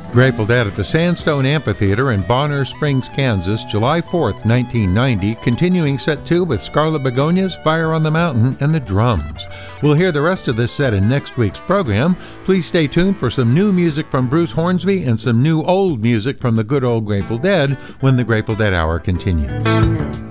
Grateful Dead at the Sandstone Amphitheater in Bonner Springs, Kansas, July 4th, 1990, continuing set 2 with Scarlet Begonias, Fire on the Mountain, and the Drums. We'll hear the rest of this set in next week's program. Please stay tuned for some new music from Bruce Hornsby and some new old music from the good old Grateful Dead when the Grateful Dead Hour continues.